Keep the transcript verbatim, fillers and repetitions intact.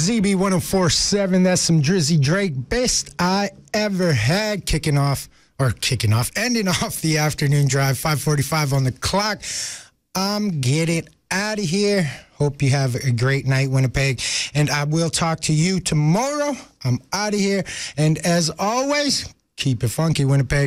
Z B one oh four point seven. That's some Drizzy Drake. Best I ever had. Kicking off, or kicking off, ending off the afternoon drive. five forty-five on the clock. I'm getting out of here. Hope you have a great night, Winnipeg. And I will talk to you tomorrow. I'm out of here. And as always, keep it funky, Winnipeg.